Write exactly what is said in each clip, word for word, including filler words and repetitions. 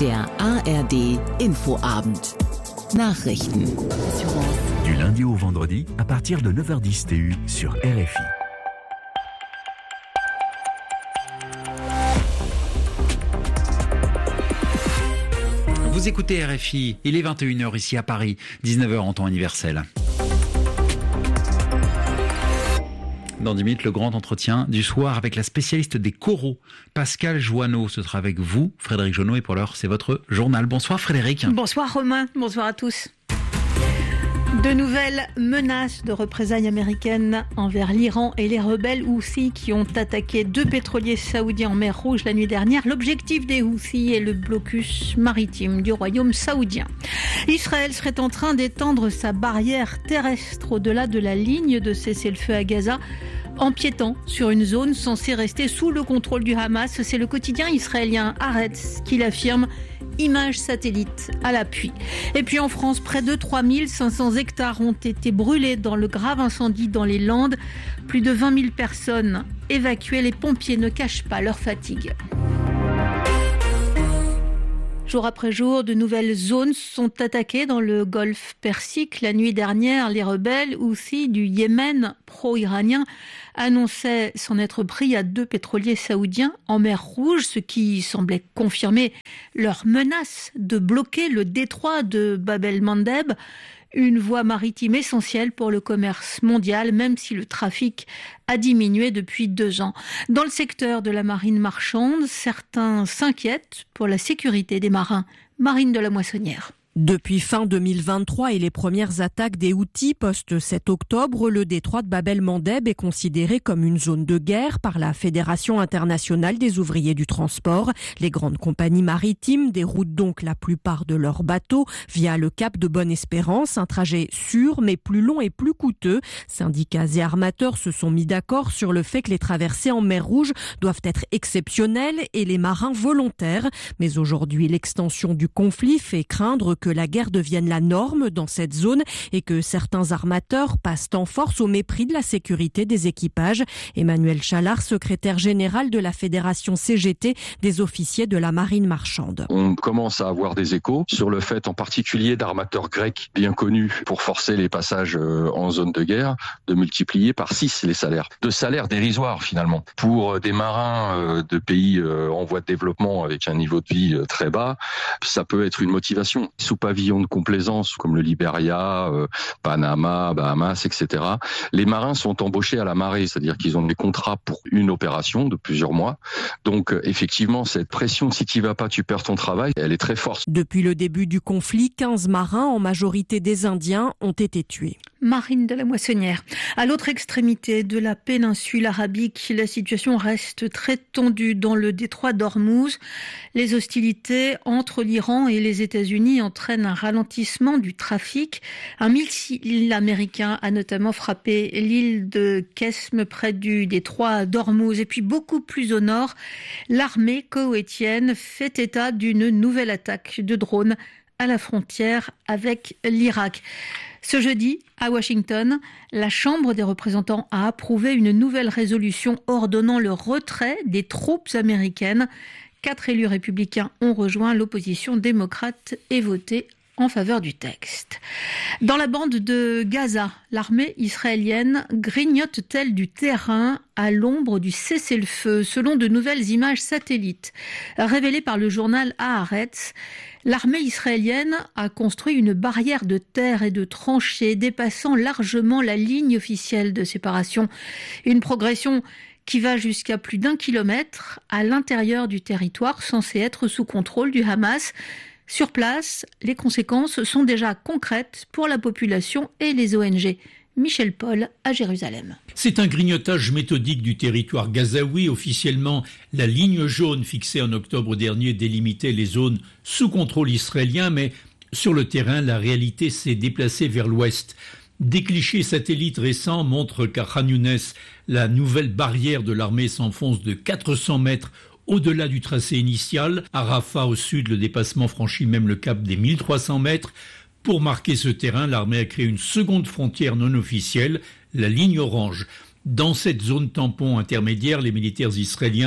Der A R D Infoabend. Nachrichten. Du lundi au vendredi, à partir de neuf heures dix T U sur R F I. Vous écoutez R F I, il est vingt et une heures ici à Paris, dix-neuf heures en temps universel. Dans dix minutes, le grand entretien du soir avec la spécialiste des coraux, Pascale Joanneau. Ce sera avec vous, Frédéric Jonot, et pour l'heure, c'est votre journal. Bonsoir Frédéric. Bonsoir Romain, bonsoir à tous. De nouvelles menaces de représailles américaines envers l'Iran et les rebelles Houthis qui ont attaqué deux pétroliers saoudiens en mer Rouge la nuit dernière. L'objectif des Houthis est le blocus maritime du royaume saoudien. Israël serait en train d'étendre sa barrière terrestre au-delà de la ligne de cessez-le-feu à Gaza, empiétant sur une zone censée rester sous le contrôle du Hamas. C'est le quotidien israélien Haaretz qui l'affirme. Images satellites à l'appui. Et puis en France, près de trois mille cinq cents hectares ont été brûlés dans le grave incendie dans les Landes. Plus de vingt mille personnes évacuées. Les pompiers ne cachent pas leur fatigue. Jour après jour, de nouvelles zones sont attaquées dans le golfe Persique. La nuit dernière, les rebelles Houthis du Yémen pro-iranien annonçaient s'en être pris à deux pétroliers saoudiens en mer Rouge, ce qui semblait confirmer leur menace de bloquer le détroit de Bab el-Mandeb, une voie maritime essentielle pour le commerce mondial, même si le trafic a diminué depuis deux ans. Dans le secteur de la marine marchande, certains s'inquiètent pour la sécurité des marins. Marine de la Moissonnière. Depuis fin deux mille vingt-trois et les premières attaques des Houthis post-sept octobre, le détroit de Bab el-Mandeb est considéré comme une zone de guerre par la Fédération internationale des ouvriers du transport. Les grandes compagnies maritimes déroutent donc la plupart de leurs bateaux via le cap de Bonne-Espérance, un trajet sûr mais plus long et plus coûteux. Syndicats et armateurs se sont mis d'accord sur le fait que les traversées en mer Rouge doivent être exceptionnelles et les marins volontaires. Mais aujourd'hui, l'extension du conflit fait craindre que la guerre devienne la norme dans cette zone et que certains armateurs passent en force au mépris de la sécurité des équipages. Emmanuel Chalard, secrétaire général de la Fédération C G T des officiers de la marine marchande. On commence à avoir des échos sur le fait en particulier d'armateurs grecs bien connus pour forcer les passages en zone de guerre de multiplier par six les salaires. De salaires dérisoires finalement. Pour des marins de pays en voie de développement avec un niveau de vie très bas, ça peut être une motivation. Sous pavillon de complaisance comme le Liberia, euh, Panama, Bahamas, et cetera. Les marins sont embauchés à la marée, c'est-à-dire qu'ils ont des contrats pour une opération de plusieurs mois. Donc effectivement, cette pression, si tu y vas pas, tu perds ton travail, elle est très forte. Depuis le début du conflit, quinze marins, en majorité des Indiens, ont été tués. Marine de la Moissonnière. À l'autre extrémité de la péninsule arabique, la situation reste très tendue dans le détroit d'Ormuz. Les hostilités entre l'Iran et les États-Unis entraînent un ralentissement du trafic. Un missile américain a notamment frappé l'île de Kesm près du détroit d'Ormuz. Et puis beaucoup plus au nord, l'armée koweïtienne fait état d'une nouvelle attaque de drones à la frontière avec l'Irak. Ce jeudi, à Washington, la Chambre des représentants a approuvé une nouvelle résolution ordonnant le retrait des troupes américaines. Quatre élus républicains ont rejoint l'opposition démocrate et voté en faveur du texte. Dans la bande de Gaza, l'armée israélienne grignote-t-elle du terrain à l'ombre du cessez-le-feu? Selon de nouvelles images satellites révélées par le journal Haaretz, l'armée israélienne a construit une barrière de terre et de tranchées dépassant largement la ligne officielle de séparation. Une progression qui va jusqu'à plus d'un kilomètre à l'intérieur du territoire censé être sous contrôle du Hamas. Sur place, les conséquences sont déjà concrètes pour la population et les O N G. Michel Paul à Jérusalem. C'est un grignotage méthodique du territoire gazaoui. Officiellement, la ligne jaune fixée en octobre dernier délimitait les zones sous contrôle israélien, mais sur le terrain, la réalité s'est déplacée vers l'ouest. Des clichés satellites récents montrent qu'à Khan Younes, la nouvelle barrière de l'armée s'enfonce de quatre cents mètres au-delà du tracé initial. À Rafah, au sud, le dépassement franchit même le cap des mille trois cents mètres. Pour marquer ce terrain, l'armée a créé une seconde frontière non officielle, la ligne orange. Dans cette zone tampon intermédiaire, les militaires israéliens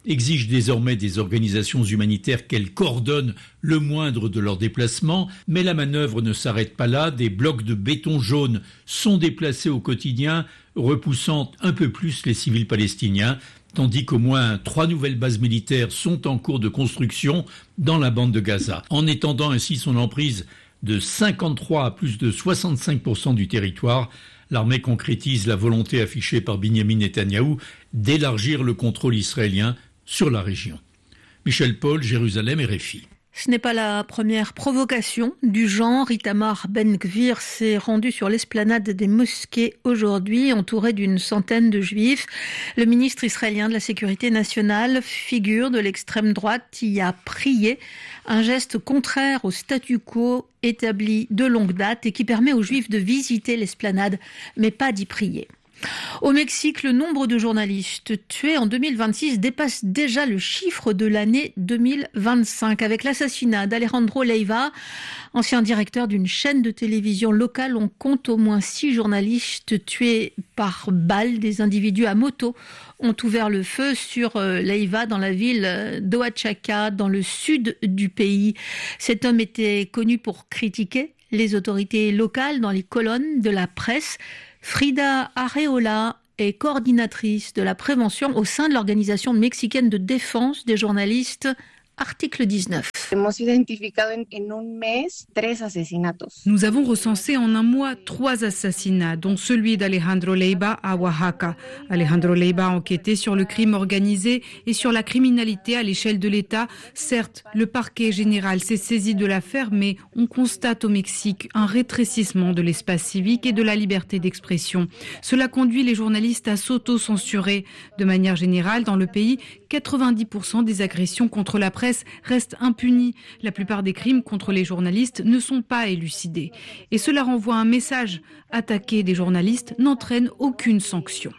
exigent désormais des organisations humanitaires qu'elles coordonnent le moindre de leurs déplacements, mais la manœuvre ne s'arrête pas là. Des blocs de béton jaune sont déplacés au quotidien, repoussant un peu plus les civils palestiniens, tandis qu'au moins trois nouvelles bases militaires sont en cours de construction dans la bande de Gaza, en étendant ainsi son emprise de cinquante-trois à plus de soixante-cinq pour cent du territoire. L'armée concrétise la volonté affichée par Binyamin Netanyahou d'élargir le contrôle israélien sur la région. Michel Paul, Jérusalem, R F I. Ce n'est pas la première provocation du genre. Itamar Ben-Gvir s'est rendu sur l'esplanade des mosquées aujourd'hui, entouré d'une centaine de juifs. Le ministre israélien de la Sécurité nationale, figure de l'extrême droite, y a prié. Un geste contraire au statu quo établi de longue date et qui permet aux juifs de visiter l'esplanade, mais pas d'y prier. Au Mexique, le nombre de journalistes tués en deux mille vingt-six dépasse déjà le chiffre de l'année deux mille vingt-cinq. Avec l'assassinat d'Alejandro Leiva, ancien directeur d'une chaîne de télévision locale, on compte au moins six journalistes tués par balle. Des individus à moto ont ouvert le feu sur Leiva dans la ville d'Oaxaca, dans le sud du pays. Cet homme était connu pour critiquer les autorités locales dans les colonnes de la presse. Frida Arreola est coordinatrice de la prévention au sein de l'organisation mexicaine de défense des journalistes, article dix-neuf. Nous avons recensé en un mois trois assassinats, dont celui d'Alejandro Leiva à Oaxaca. Alejandro Leiva a enquêté sur le crime organisé et sur la criminalité à l'échelle de l'État. Certes, le parquet général s'est saisi de l'affaire, mais on constate au Mexique un rétrécissement de l'espace civique et de la liberté d'expression. Cela conduit les journalistes à s'auto-censurer. De manière générale, dans le pays, quatre-vingt-dix pour cent des agressions contre la presse restent impunis. La plupart des crimes contre les journalistes ne sont pas élucidés. Et cela renvoie un message. Attaquer des journalistes n'entraîne aucune sanction.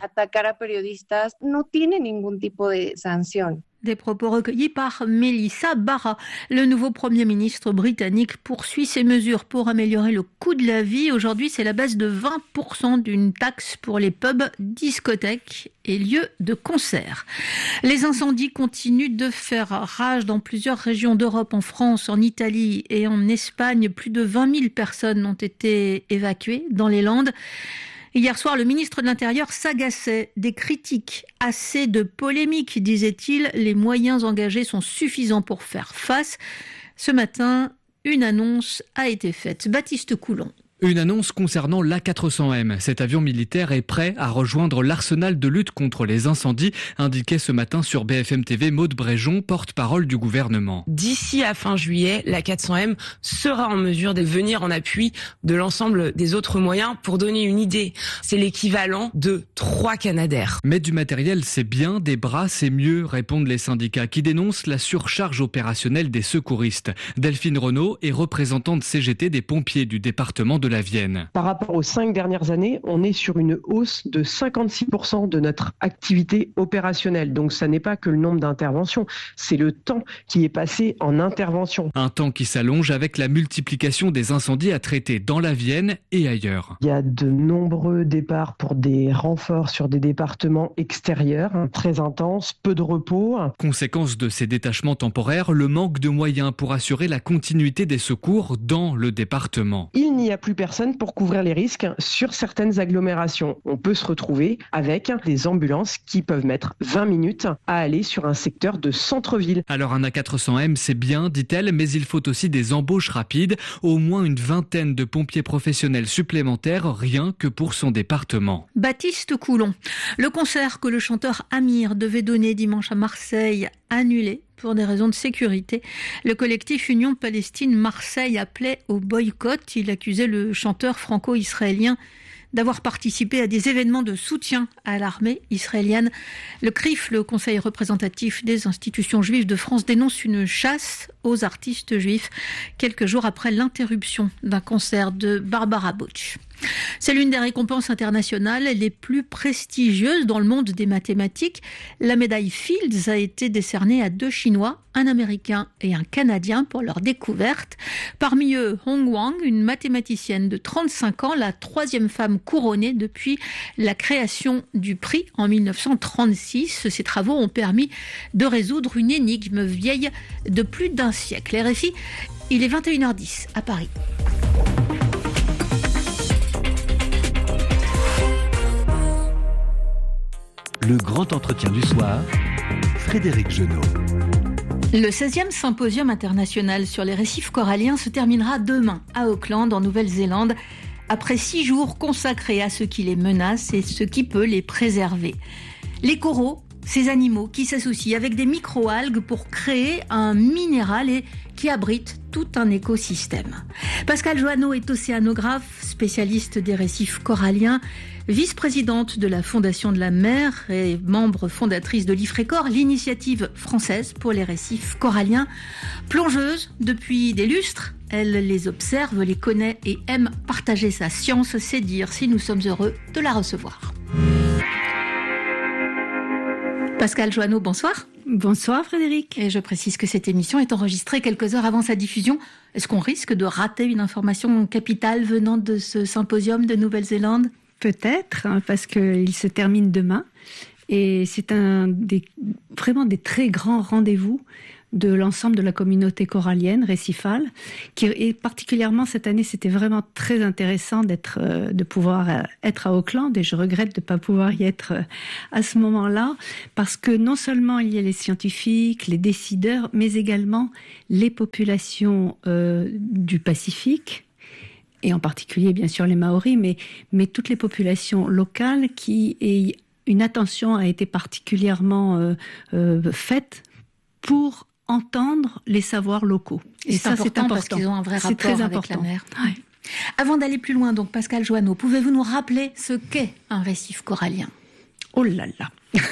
Des propos recueillis par Melissa Barra. Le nouveau Premier ministre britannique poursuit ses mesures pour améliorer le coût de la vie. Aujourd'hui, c'est la baisse de vingt pour cent d'une taxe pour les pubs, discothèques et lieux de concert. Les incendies continuent de faire rage dans plusieurs régions d'Europe, en France, en Italie et en Espagne. Plus de vingt mille personnes ont été évacuées dans les Landes. Hier soir, le ministre de l'Intérieur s'agaçait des critiques. Assez de polémiques, disait-il. Les moyens engagés sont suffisants pour faire face. Ce matin, une annonce a été faite. Baptiste Coulon. Une annonce concernant l'A quatre cents M. Cet avion militaire est prêt à rejoindre l'arsenal de lutte contre les incendies, indiquait ce matin sur B F M T V Maude Bréjon, porte-parole du gouvernement. D'ici à fin juillet, l'A quatre cents M sera en mesure de venir en appui de l'ensemble des autres moyens. Pour donner une idée, c'est l'équivalent de trois Canadair. Mais du matériel, c'est bien, des bras, c'est mieux, répondent les syndicats qui dénoncent la surcharge opérationnelle des secouristes. Delphine Renaud est représentante C G T des pompiers du département de la Vienne. Par rapport aux cinq dernières années, on est sur une hausse de cinquante-six pour cent de notre activité opérationnelle. Donc ça n'est pas que le nombre d'interventions, c'est le temps qui est passé en intervention. Un temps qui s'allonge avec la multiplication des incendies à traiter dans la Vienne et ailleurs. Il y a de nombreux départs pour des renforts sur des départements extérieurs, très intenses, peu de repos. Conséquence de ces détachements temporaires, le manque de moyens pour assurer la continuité des secours dans le département. Il n'y a plus personne pour couvrir les risques sur certaines agglomérations. On peut se retrouver avec des ambulances qui peuvent mettre vingt minutes à aller sur un secteur de centre-ville. Alors un A quatre cents M, c'est bien, dit-elle, mais il faut aussi des embauches rapides, au moins une vingtaine de pompiers professionnels supplémentaires, rien que pour son département. Baptiste Coulon. Le concert que le chanteur Amir devait donner dimanche à Marseille, annulé pour des raisons de sécurité. Le collectif Union Palestine Marseille appelait au boycott. Il accusait le chanteur franco-israélien d'avoir participé à des événements de soutien à l'armée israélienne. Le C R I F, le Conseil représentatif des institutions juives de France, dénonce une chasse aux artistes juifs, quelques jours après l'interruption d'un concert de Barbara Bush. C'est l'une des récompenses internationales les plus prestigieuses dans le monde des mathématiques. La médaille Fields a été décernée à deux Chinois, un Américain et un Canadien pour leur découverte. Parmi eux, Hong Wang, une mathématicienne de trente-cinq ans, la troisième femme couronnée depuis la création du prix en mille neuf cent trente-six. Ces travaux ont permis de résoudre une énigme vieille de plus d'un siècle. R F I, il est vingt et une heures dix à Paris. Le grand entretien du soir, Frédéric Genot. Le seizième symposium international sur les récifs coralliens se terminera demain à Auckland, en Nouvelle-Zélande, après six jours consacrés à ce qui les menace et ce qui peut les préserver. Les coraux, ces animaux qui s'associent avec des microalgues pour créer un minéral et qui abrite tout un écosystème. Pascale Joanneau est océanographe, spécialiste des récifs coralliens, vice-présidente de la Fondation de la mer et membre fondatrice de l'IFRECOR, l'initiative française pour les récifs coralliens. Plongeuse depuis des lustres, elle les observe, les connaît et aime partager sa science. C'est dire si nous sommes heureux de la recevoir. Pascale Joanneau, bonsoir. Bonsoir Frédéric. Et je précise que cette émission est enregistrée quelques heures avant sa diffusion. Est-ce qu'on risque de rater une information capitale venant de ce symposium de Nouvelle-Zélande ? Peut-être, hein, parce qu'il se termine demain. Et c'est un des, vraiment des très grands rendez-vous de l'ensemble de la communauté corallienne, récifale, qui est particulièrement cette année, c'était vraiment très intéressant d'être, de pouvoir être à Auckland, et je regrette de ne pas pouvoir y être à ce moment-là, parce que non seulement il y a les scientifiques, les décideurs, mais également les populations euh, du Pacifique, et en particulier bien sûr les Maoris, mais, mais toutes les populations locales qui, et une attention a été particulièrement euh, euh, faite pour entendre les savoirs locaux. Et, et c'est ça, important, c'est important parce qu'ils ont un vrai rapport très avec important. La mer. Ouais. Avant d'aller plus loin, donc Pascale Joanneau, pouvez-vous nous rappeler ce qu'est un récif corallien ? Oh là là.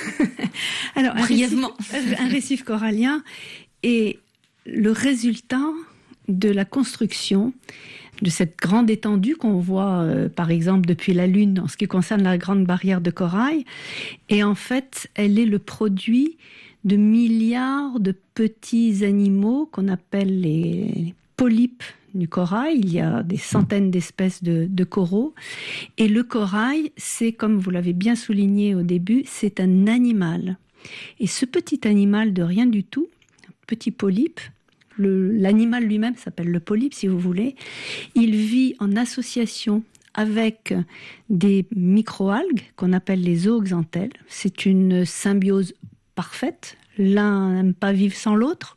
Alors, brièvement, un récif, un récif corallien est le résultat de la construction de cette grande étendue qu'on voit, euh, par exemple, depuis la Lune en ce qui concerne la grande barrière de corail. Et en fait, elle est le produit de milliards de petits animaux qu'on appelle les polypes du corail. Il y a des centaines d'espèces de, de coraux. Et le corail, c'est, comme vous l'avez bien souligné au début, c'est un animal. Et ce petit animal de rien du tout, petit polype, le, l'animal lui-même s'appelle le polype, si vous voulez, il vit en association avec des microalgues qu'on appelle les zooxanthelles. C'est une symbiose parfaite, l'un n'aime pas vivre sans l'autre,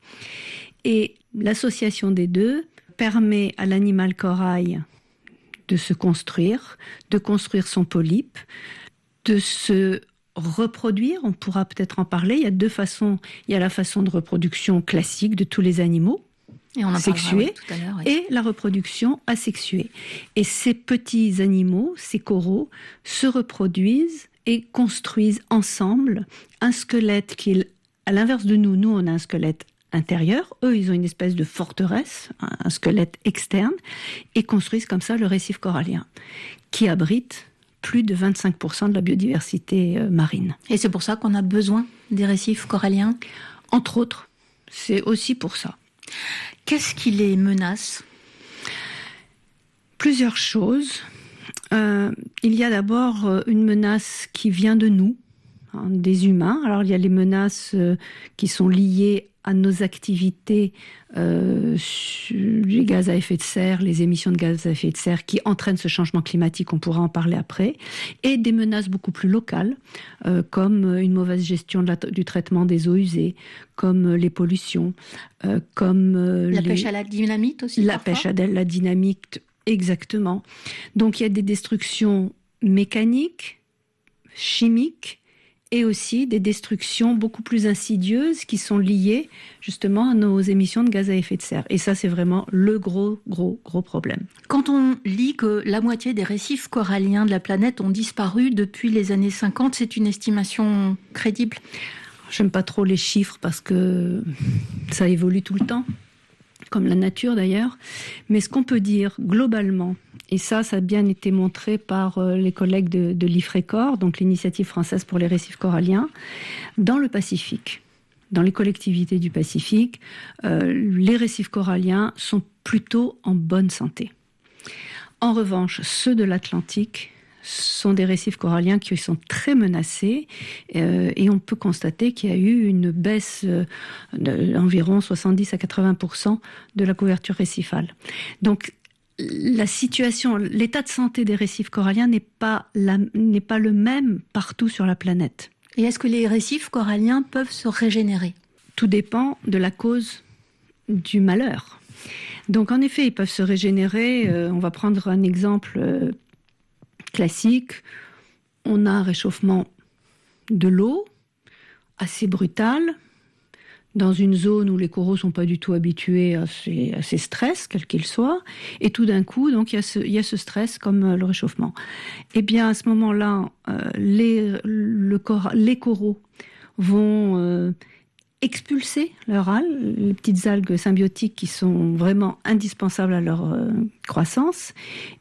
et l'association des deux permet à l'animal corail de se construire, de construire son polype, de se reproduire. On pourra peut-être en parler. Il y a deux façons. Il y a la façon de reproduction classique de tous les animaux, et on en sexués, oui, tout à l'heure, oui. Et la reproduction asexuée. Et ces petits animaux, ces coraux, se reproduisent et construisent ensemble un squelette qui est, à l'inverse de nous, nous on a un squelette intérieur, eux ils ont une espèce de forteresse, un squelette externe, et construisent comme ça le récif corallien, qui abrite plus de vingt-cinq pour cent de la biodiversité marine. Et c'est pour ça qu'on a besoin des récifs coralliens ? Entre autres, c'est aussi pour ça. Qu'est-ce qui les menace ? Plusieurs choses. Euh, il y a d'abord une menace qui vient de nous, hein, des humains. Alors il y a les menaces euh, qui sont liées à nos activités, euh, les gaz à effet de serre, les émissions de gaz à effet de serre qui entraînent ce changement climatique, on pourra en parler après, et des menaces beaucoup plus locales, euh, comme une mauvaise gestion de la, du traitement des eaux usées, comme les pollutions, euh, comme... Euh, la les, pêche à la dynamite aussi, La parfois. pêche à la dynamite, exactement. Donc il y a des destructions mécaniques, chimiques, et aussi des destructions beaucoup plus insidieuses qui sont liées justement à nos émissions de gaz à effet de serre. Et ça, c'est vraiment le gros, gros, gros problème. Quand on lit que la moitié des récifs coralliens de la planète ont disparu depuis les années cinquante, c'est une estimation crédible ? J'aime pas trop les chiffres parce que ça évolue tout le temps. comme la nature d'ailleurs. Mais ce qu'on peut dire globalement, et ça, ça a bien été montré par euh, les collègues de, de l'IFRECOR, donc l'initiative française pour les récifs coralliens, dans le Pacifique, dans les collectivités du Pacifique, euh, les récifs coralliens sont plutôt en bonne santé. En revanche, ceux de l'Atlantique sont des récifs coralliens qui sont très menacés euh, et on peut constater qu'il y a eu une baisse euh, d'environ soixante-dix à quatre-vingts pour cent de la couverture récifale. Donc, la situation, l'état de santé des récifs coralliens n'est pas, la, n'est pas le même partout sur la planète. Et est-ce que les récifs coralliens peuvent se régénérer ? Tout dépend de la cause du malheur. Donc en effet, ils peuvent se régénérer. Euh, on va prendre un exemple euh, classique. On a un réchauffement de l'eau assez brutal, dans une zone où les coraux sont pas du tout habitués à ces, à ces stress, quels qu'ils soient, et tout d'un coup, donc il y a ce, il y a ce stress comme euh, le réchauffement. Eh bien, à ce moment-là, euh, les, le cor- les coraux vont euh, expulser leurs algues, les petites algues symbiotiques qui sont vraiment indispensables à leur euh, croissance,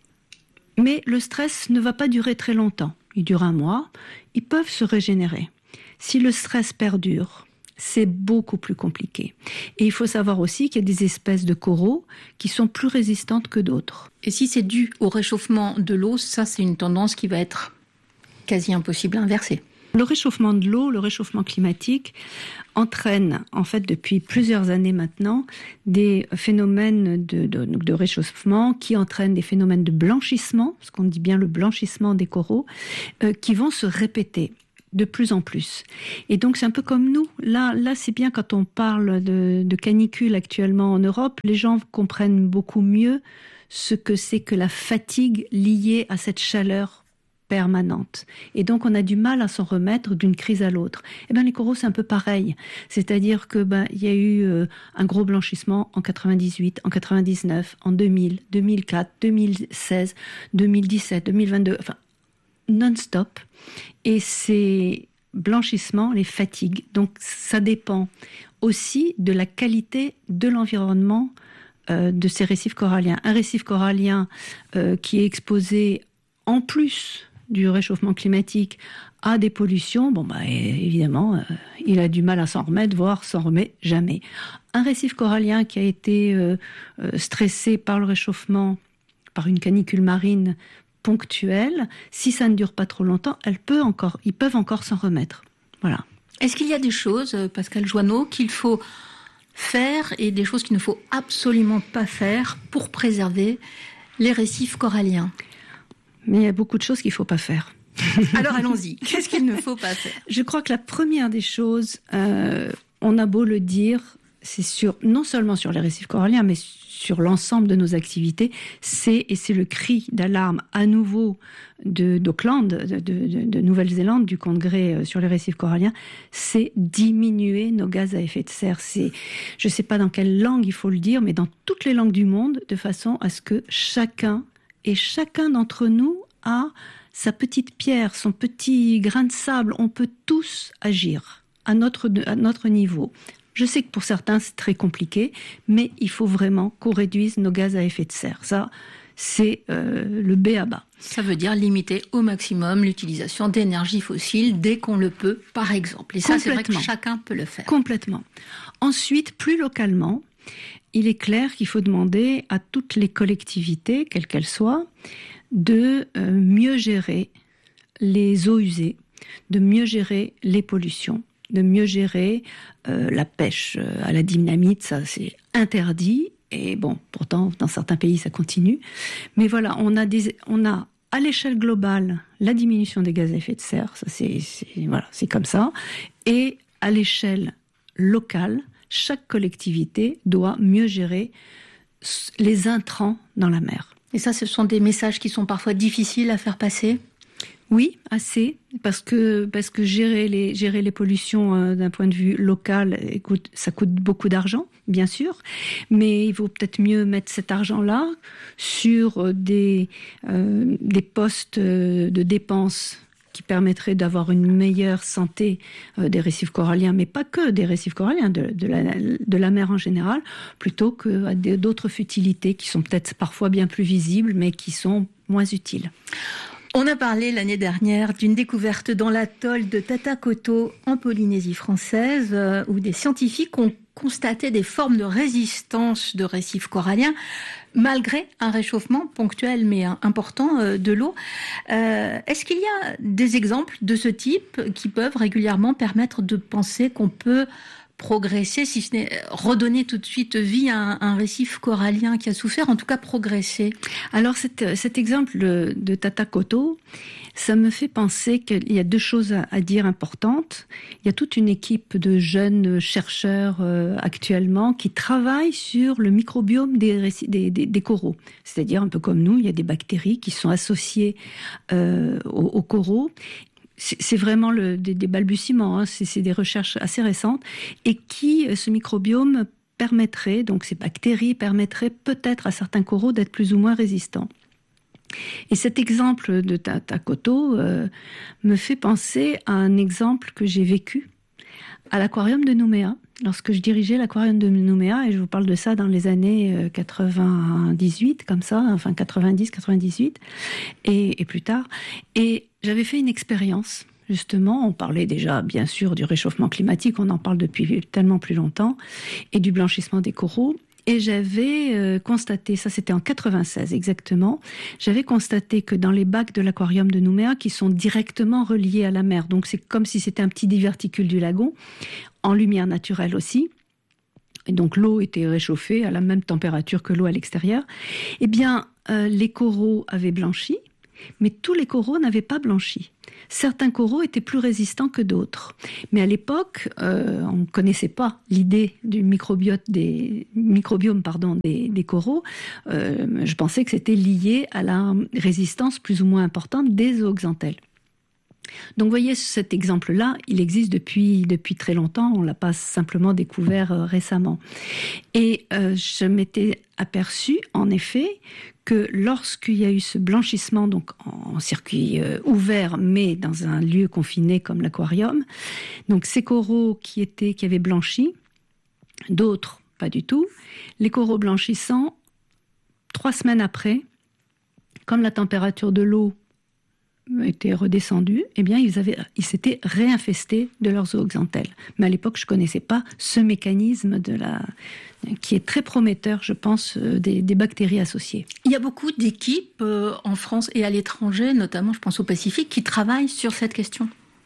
mais le stress ne va pas durer très longtemps. Il dure un mois. Ils peuvent se régénérer. Si le stress perdure, c'est beaucoup plus compliqué. Et il faut savoir aussi qu'il y a des espèces de coraux qui sont plus résistantes que d'autres. Et si c'est dû au réchauffement de l'eau, ça c'est une tendance qui va être quasi impossible à inverser. Le réchauffement de l'eau, le réchauffement climatique entraîne en fait depuis plusieurs années maintenant des phénomènes de, de, de réchauffement qui entraînent des phénomènes de blanchissement, ce qu'on dit bien le blanchissement des coraux, euh, qui vont se répéter de plus en plus. Et donc c'est un peu comme nous. Là, là c'est bien quand on parle de, de canicule actuellement en Europe, les gens comprennent beaucoup mieux ce que c'est que la fatigue liée à cette chaleur permanente. Et donc on a du mal à s'en remettre d'une crise à l'autre. Et ben les coraux c'est un peu pareil. C'est-à-dire que ben il y a eu euh, un gros blanchissement en quatre-vingt-dix-huit, en quatre-vingt-dix-neuf, en deux mille, deux mille quatre, deux mille seize, deux mille dix-sept, deux mille vingt-deux, enfin non-stop. Et ces blanchissements les fatiguent. Donc ça dépend aussi de la qualité de l'environnement euh, de ces récifs coralliens. Un récif corallien euh, qui est exposé en plus du réchauffement climatique à des pollutions, bon bah évidemment, euh, il a du mal à s'en remettre, voire s'en remet jamais. Un récif corallien qui a été euh, euh, stressé par le réchauffement, par une canicule marine ponctuelle, si ça ne dure pas trop longtemps, elle peut encore, ils peuvent encore s'en remettre. Voilà. Est-ce qu'il y a des choses, Pascal Joanneau, qu'il faut faire et des choses qu'il ne faut absolument pas faire pour préserver les récifs coralliens ? Mais il y a beaucoup de choses qu'il ne faut pas faire. Alors allons-y, qu'est-ce qu'il ne faut pas faire ? Je crois que la première des choses, euh, on a beau le dire, c'est sur, non seulement sur les récifs coralliens, mais sur l'ensemble de nos activités, c'est, et c'est le cri d'alarme à nouveau de, d'Auckland, de, de, de Nouvelle-Zélande, du congrès sur les récifs coralliens, c'est diminuer nos gaz à effet de serre. C'est, je ne sais pas dans quelle langue il faut le dire, mais dans toutes les langues du monde, de façon à ce que chacun et chacun d'entre nous a sa petite pierre, son petit grain de sable. On peut tous agir à notre, à notre niveau. Je sais que pour certains, c'est très compliqué, mais il faut vraiment qu'on réduise nos gaz à effet de serre. Ça, c'est euh, le b a ba. Ça veut dire limiter au maximum l'utilisation d'énergie fossile dès qu'on le peut, par exemple. Et ça, c'est vrai que chacun peut le faire. Complètement. Ensuite, plus localement, il est clair qu'il faut demander à toutes les collectivités, quelles qu'elles soient, de euh, mieux gérer les eaux usées, de mieux gérer les pollutions, de mieux gérer euh, la pêche à la dynamite, ça c'est interdit. Et bon, pourtant, dans certains pays, ça continue. Mais voilà, on a, des, on a à l'échelle globale la diminution des gaz à effet de serre, ça c'est, c'est, voilà, c'est comme ça. Et à l'échelle locale, chaque collectivité doit mieux gérer les intrants dans la mer. Et ça, ce sont des messages qui sont parfois difficiles à faire passer ? Oui, assez, parce que, parce que gérer les, gérer les pollutions euh, d'un point de vue local, écoute, ça coûte beaucoup d'argent, bien sûr, mais il vaut peut-être mieux mettre cet argent-là sur des, euh, des postes de dépenses qui permettrait d'avoir une meilleure santé euh, des récifs coralliens, mais pas que des récifs coralliens, de, de, la, de la mer en général, plutôt que d'autres futilités qui sont peut-être parfois bien plus visibles, mais qui sont moins utiles. On a parlé l'année dernière d'une découverte dans l'atoll de Tatakoto en Polynésie française, euh, où des scientifiques ont constaté des formes de résistance de récifs coralliens malgré un réchauffement ponctuel mais important euh, de l'eau. Euh, est-ce qu'il y a des exemples de ce type qui peuvent régulièrement permettre de penser qu'on peut progresser, si ce n'est redonner tout de suite vie à un, un récif corallien qui a souffert, en tout cas progresser? Alors cet, cet exemple de Tatakoto, ça me fait penser qu'il y a deux choses à, à dire importantes. Il y a toute une équipe de jeunes chercheurs euh, actuellement qui travaillent sur le microbiome des, des, des, des coraux. C'est-à-dire un peu comme nous, il y a des bactéries qui sont associées euh, aux, aux coraux. C'est vraiment le, des, des balbutiements, hein. c'est, c'est des recherches assez récentes, et qui, ce microbiome permettrait, donc ces bactéries permettraient peut-être à certains coraux d'être plus ou moins résistants. Et cet exemple de Tatakoto euh, me fait penser à un exemple que j'ai vécu à l'aquarium de Nouméa, lorsque je dirigeais l'aquarium de Nouméa, et je vous parle de ça dans les années quatre-vingt-dix-huit, comme ça, enfin quatre-vingt-dix, quatre-vingt-dix-huit, et, et plus tard. Et j'avais fait une expérience, justement, on parlait déjà, bien sûr, du réchauffement climatique, on en parle depuis tellement plus longtemps, et du blanchissement des coraux. Et j'avais euh, constaté, ça c'était en quatre-vingt-seize exactement, j'avais constaté que dans les bacs de l'aquarium de Nouméa, qui sont directement reliés à la mer, donc c'est comme si c'était un petit diverticule du lagon, en lumière naturelle aussi, et donc l'eau était réchauffée à la même température que l'eau à l'extérieur, eh bien euh, les coraux avaient blanchi, mais tous les coraux n'avaient pas blanchi. Certains coraux étaient plus résistants que d'autres. Mais à l'époque, euh, on ne connaissait pas l'idée du microbiote des, microbiome pardon, des, des coraux. Euh, je pensais que c'était lié à la résistance plus ou moins importante des zooxanthelles. Donc vous voyez, cet exemple-là, il existe depuis, depuis très longtemps, on ne l'a pas simplement découvert euh, récemment. Et euh, je m'étais aperçue, en effet, que lorsqu'il y a eu ce blanchissement, donc en circuit euh, ouvert, mais dans un lieu confiné comme l'aquarium, donc ces coraux qui, étaient, qui avaient blanchi, d'autres pas du tout, les coraux blanchissants, trois semaines après, comme la température de l'eau était redescendue, eh bien ils, avaient, ils s'étaient réinfestés de leurs zooxanthelles. Mais à l'époque, je ne connaissais pas ce mécanisme de la... qui est très prometteur, je pense, des, des bactéries associées. Il y a beaucoup d'équipes euh, en France et à l'étranger, notamment je pense au Pacifique, qui travaillent sur cette question.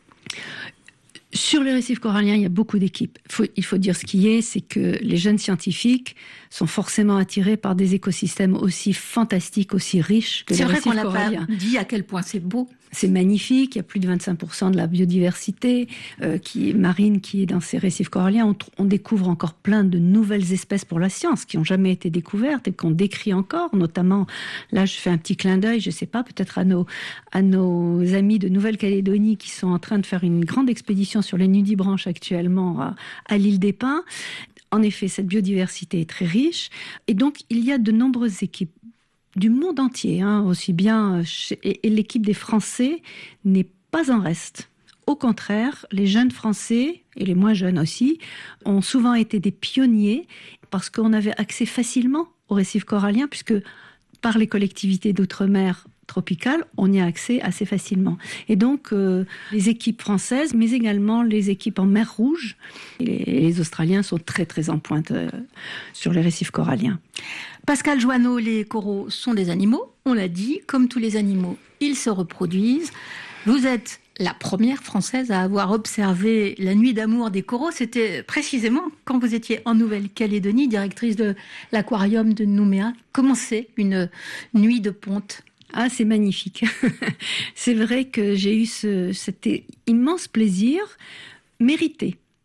Sur les récifs coralliens, il y a beaucoup d'équipes. Il faut, il faut dire ce qui est, c'est que les jeunes scientifiques sont forcément attirés par des écosystèmes aussi fantastiques, aussi riches que les récifs coralliens. C'est vrai qu'on n'a pas dit à quel point c'est beau. C'est magnifique, il y a plus de vingt-cinq pour cent de la biodiversité euh, qui est marine qui est dans ces récifs coralliens. On, on découvre encore plein de nouvelles espèces pour la science qui n'ont jamais été découvertes et qu'on décrit encore, notamment, là je fais un petit clin d'œil, je ne sais pas, peut-être à nos, à nos amis de Nouvelle-Calédonie qui sont en train de faire une grande expédition sur les nudibranches actuellement à, à l'île des Pins. En effet, cette biodiversité est très riche et donc il y a de nombreuses équipes du monde entier, hein, aussi bien, et, et l'équipe des Français n'est pas en reste. Au contraire, les jeunes Français, et les moins jeunes aussi, ont souvent été des pionniers parce qu'on avait accès facilement aux récifs coralliens, puisque par les collectivités d'outre-mer tropicales, on y a accès assez facilement. Et donc, euh, les équipes françaises, mais également les équipes en mer Rouge, et les, les Australiens sont très très en pointe euh, sur les récifs coralliens. Pascal Joanneau, les coraux sont des animaux, on l'a dit, comme tous les animaux, ils se reproduisent. Vous êtes la première Française à avoir observé la nuit d'amour des coraux. C'était précisément quand vous étiez en Nouvelle-Calédonie, directrice de l'aquarium de Nouméa. Comment c'est une nuit de ponte ? Ah, c'est magnifique. C'est vrai que j'ai eu ce, cet immense plaisir mérité.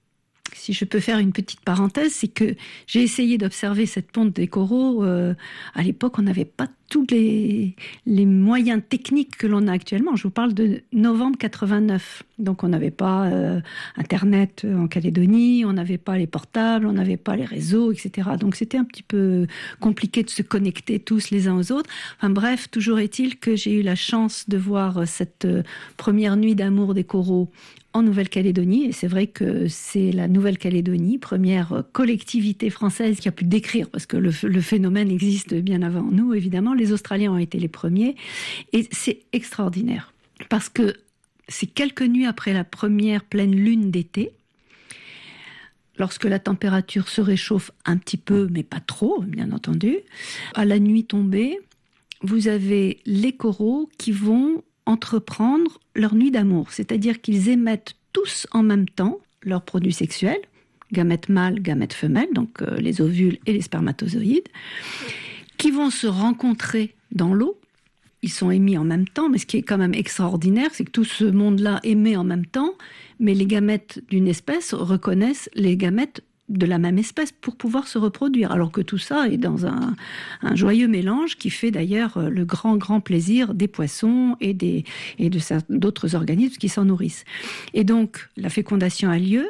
si je peux faire une petite parenthèse, c'est que j'ai essayé d'observer cette ponte des coraux. Euh, à l'époque, on n'avait pas tous les, les moyens techniques que l'on a actuellement. Je vous parle de novembre quatre-vingt-neuf. Donc, on n'avait pas euh, Internet en Calédonie, on n'avait pas les portables, on n'avait pas les réseaux, et cetera. Donc, c'était un petit peu compliqué de se connecter tous les uns aux autres. Enfin bref, toujours est-il que j'ai eu la chance de voir cette euh, première nuit d'amour des coraux en Nouvelle-Calédonie, et c'est vrai que c'est la Nouvelle-Calédonie, première collectivité française qui a pu décrire, parce que le, le phénomène existe bien avant nous, évidemment. Les Australiens ont été les premiers, et c'est extraordinaire, parce que c'est quelques nuits après la première pleine lune d'été, lorsque la température se réchauffe un petit peu, mais pas trop, bien entendu. À la nuit tombée, vous avez les coraux qui vont entreprendre leur nuit d'amour, c'est-à-dire qu'ils émettent tous en même temps leurs produits sexuels, gamètes mâles, gamètes femelles, donc euh, les ovules et les spermatozoïdes, qui vont se rencontrer dans l'eau. Ils sont émis en même temps, mais ce qui est quand même extraordinaire, c'est que tout ce monde-là émet en même temps, mais les gamètes d'une espèce reconnaissent les gamètes de la même espèce pour pouvoir se reproduire, alors que tout ça est dans un, un joyeux mélange qui fait d'ailleurs le grand, grand plaisir des poissons et, des, et de, d'autres organismes qui s'en nourrissent. Et donc, la fécondation a lieu,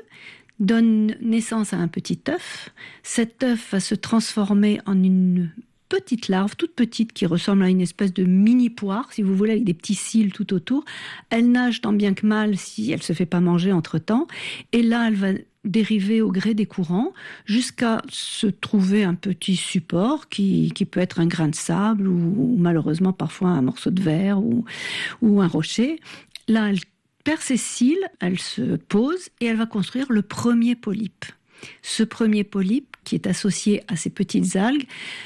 donne naissance à un petit œuf. Cet œuf va se transformer en une petite larve, toute petite, qui ressemble à une espèce de mini-poire, si vous voulez, avec des petits cils tout autour. Elle nage tant bien que mal si elle ne se fait pas manger entre-temps. Et là, elle va dériver au gré des courants jusqu'à se trouver un petit support qui, qui peut être un grain de sable ou, ou malheureusement parfois un morceau de verre ou, ou un rocher. Là, elle perd ses cils, elle se pose et elle va construire le premier polype. Ce premier polype, qui est associé à ces petites algues,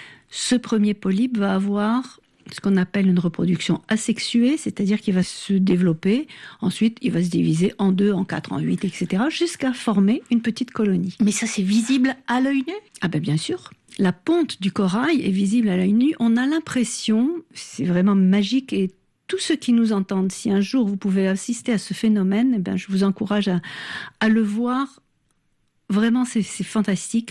ce premier polype va avoir ce qu'on appelle une reproduction asexuée, c'est-à-dire qu'il va se développer, ensuite il va se diviser en deux, en quatre, en huit, et cetera, jusqu'à former une petite colonie. Mais ça, c'est visible à l'œil nu ? Ah ben bien sûr. La ponte du corail est visible à l'œil nu. On a l'impression, c'est vraiment magique, et tous ceux qui nous entendent, si un jour vous pouvez assister à ce phénomène, eh ben, je vous encourage à, à le voir. Vraiment, c'est, c'est fantastique.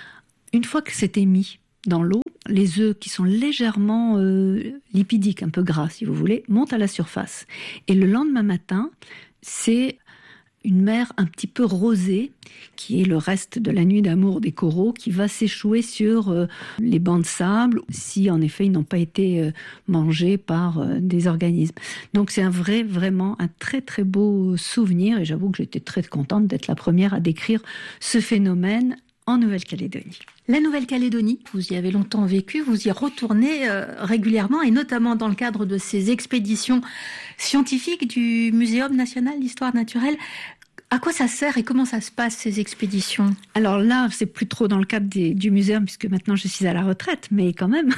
Une fois que c'est émis dans l'eau, les œufs qui sont légèrement euh, lipidiques, un peu gras si vous voulez, montent à la surface. Et le lendemain matin, c'est une mer un petit peu rosée, qui est le reste de la nuit d'amour des coraux, qui va s'échouer sur euh, les bancs de sable, si en effet ils n'ont pas été euh, mangés par euh, des organismes. Donc c'est un vrai, vraiment un très très beau souvenir, et j'avoue que j'étais très contente d'être la première à décrire ce phénomène en Nouvelle-Calédonie. La Nouvelle-Calédonie, vous y avez longtemps vécu, vous y retournez euh, régulièrement, et notamment dans le cadre de ces expéditions scientifiques du Muséum national d'histoire naturelle. À quoi ça sert et comment ça se passe, ces expéditions ? Alors là, c'est plus trop dans le cadre des, du muséum, puisque maintenant je suis à la retraite, mais quand même,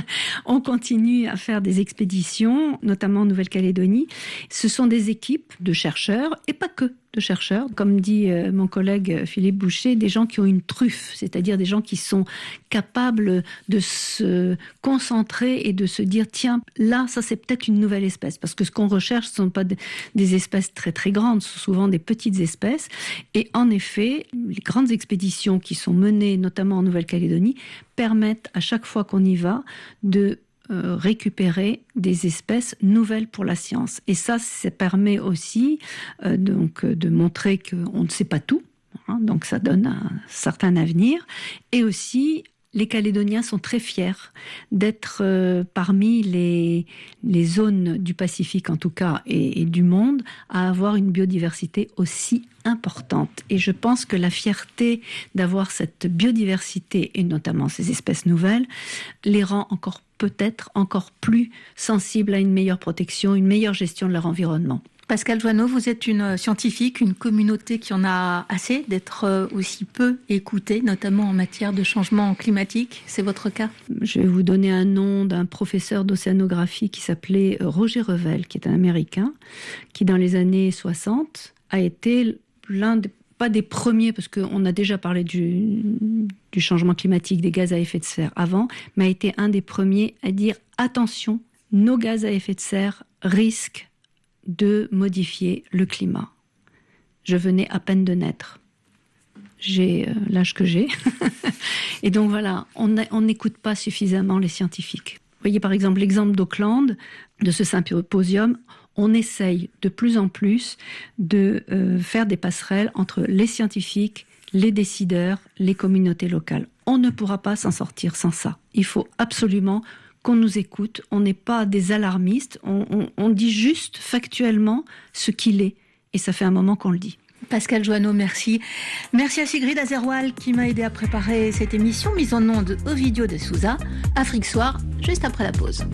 on continue à faire des expéditions, notamment en Nouvelle-Calédonie. Ce sont des équipes de chercheurs, et pas que de chercheurs, comme dit euh, mon collègue Philippe Boucher, des gens qui ont une truffe, c'est-à-dire des gens qui sont capables de se concentrer et de se dire, tiens, là, ça c'est peut-être une nouvelle espèce, parce que ce qu'on recherche, ce ne sont pas des espèces très très grandes, ce sont souvent des petites espèces, et en effet, les grandes expéditions qui sont menées, notamment en Nouvelle-Calédonie, permettent à chaque fois qu'on y va de Euh, récupérer des espèces nouvelles pour la science. Et ça, ça permet aussi euh, donc, de montrer qu'on ne sait pas tout, hein, donc ça donne un certain avenir. Et aussi, les Calédoniens sont très fiers d'être euh, parmi les, les zones du Pacifique, en tout cas, et, et du monde, à avoir une biodiversité aussi importante. Et je pense que la fierté d'avoir cette biodiversité, et notamment ces espèces nouvelles, les rend encore peut-être encore plus sensibles à une meilleure protection, une meilleure gestion de leur environnement. Pascale Joanneau, vous êtes une scientifique, une communauté qui en a assez d'être aussi peu écoutée, notamment en matière de changement climatique. C'est votre cas ? Je vais vous donner un nom d'un professeur d'océanographie qui s'appelait Roger Revel, qui est un Américain, qui dans les années soixante a été l'un des, pas des premiers, parce qu'on a déjà parlé du, du changement climatique, des gaz à effet de serre avant, mais a été un des premiers à dire attention, nos gaz à effet de serre risquent de modifier le climat. Je venais à peine de naître. j'ai euh, l'âge que j'ai. Et donc voilà, on n'écoute pas suffisamment les scientifiques. Vous voyez par exemple l'exemple d'Auckland, de ce symposium, on essaye de plus en plus de euh, faire des passerelles entre les scientifiques, les décideurs, les communautés locales. On ne pourra pas s'en sortir sans ça. Il faut absolument qu'on nous écoute. On n'est pas des alarmistes, on, on, on dit juste factuellement ce qu'il est. Et ça fait un moment qu'on le dit. Pascal Joanneau, merci. Merci à Sigrid Azerwal qui m'a aidé à préparer cette émission, mise en onde Ovidio de Souza. Afrique Soir, juste après la pause.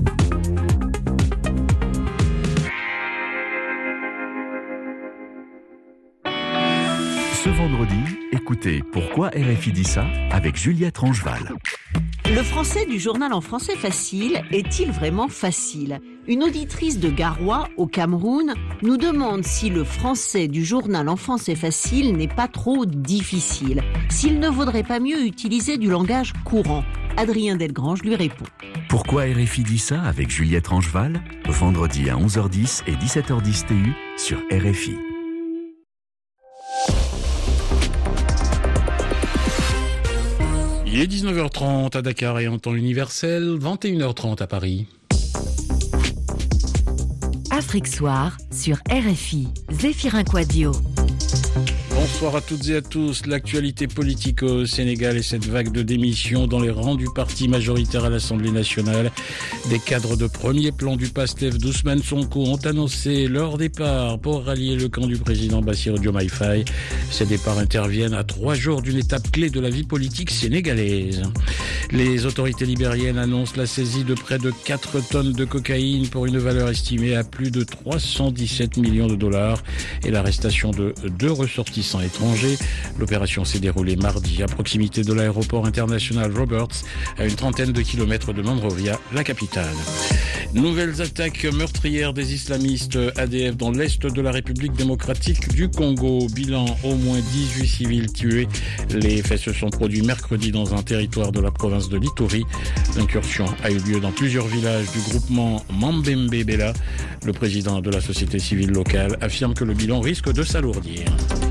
Ce vendredi, écoutez Pourquoi R F I dit ça avec Juliette Rangeval. Le français du journal en français facile est-il vraiment facile ? Une auditrice de Garoua, au Cameroun, nous demande si le français du journal en français facile n'est pas trop difficile, s'il ne vaudrait pas mieux utiliser du langage courant. Adrien Delgrange lui répond. Pourquoi R F I dit ça avec Juliette Rangeval, vendredi à onze heures dix et dix-sept heures dix T U sur R F I. Il est dix-neuf heures trente à Dakar et en temps universel, vingt et une heures trente à Paris. Afrique Soir sur R F I, Zéphirin Quadio. Bonsoir à toutes et à tous. L'actualité politique au Sénégal et cette vague de démissions dans les rangs du parti majoritaire à l'Assemblée nationale. Des cadres de premier plan du PASTEF d'Ousmane Sonko ont annoncé leur départ pour rallier le camp du président Bassirou Diomaye Faye. Ces départs interviennent à trois jours d'une étape clé de la vie politique sénégalaise. Les autorités libériennes annoncent la saisie de près de quatre tonnes de cocaïne pour une valeur estimée à plus de trois cent dix-sept millions de dollars et l'arrestation de deux ressortissants étrangers. L'opération s'est déroulée mardi à proximité de l'aéroport international Roberts, à une trentaine de kilomètres de Monrovia, la capitale. Nouvelles attaques meurtrières des islamistes A D F dans l'est de la République démocratique du Congo. Bilan, au moins dix-huit civils tués. Les faits se sont produits mercredi dans un territoire de la province de l'Ituri. L'incursion a eu lieu dans plusieurs villages du groupement Mambembe Bela. Le président de la société civile locale affirme que le bilan risque de s'alourdir.